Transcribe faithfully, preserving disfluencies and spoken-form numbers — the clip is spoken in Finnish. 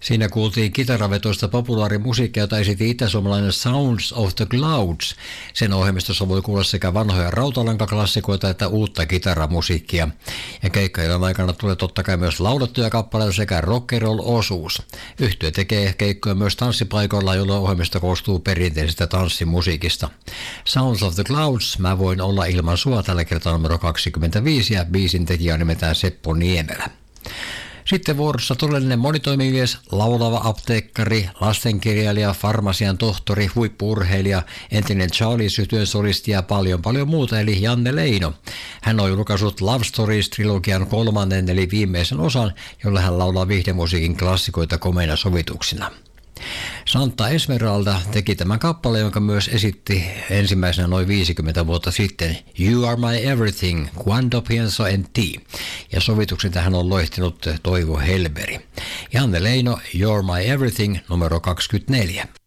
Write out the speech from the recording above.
Siinä kuultiin kitaravetoista populaarimusiikkia, jota esitti itäsuomalainen Sounds of the Clouds. Sen ohjelmistossa voi kuulla sekä vanhoja rautalankaklassikoita että uutta kitaramusiikkia. Ja keikkojen aikana tulee totta kai myös laulettuja kappaleita sekä rock and roll osuus. Yhtye tekee keikkoja myös tanssipaikoilla, jolloin ohjelmisto koostuu perinteisestä tanssimusiikista. Sounds of the Clouds, Mä voin olla ilman sua, tällä kertaa numero kaksikymmentäviisi, ja biisin tekijä on nimeltään Seppo Niemelä. Sitten vuorossa todellinen monitoimimies, laulava apteekkari, lastenkirjailija, farmasian tohtori, huippu-urheilija, entinen Charlie-yhtyeen solisti ja paljon paljon muuta, eli Janne Leino. Hän on julkaissut Love Stories-trilogian kolmannen eli viimeisen osan, jolla hän laulaa viihdemusiikin klassikoita komeina sovituksina. Santa Esmeralda teki tämän kappaleen, jonka myös esitti ensimmäisenä noin viisikymmentä vuotta sitten, You Are My Everything, Cuando Pienso en Ti, ja sovituksen tähän on loihtinut Toivo Helberi. Janne Leino, You're My Everything, numero kaksikymmentäneljä.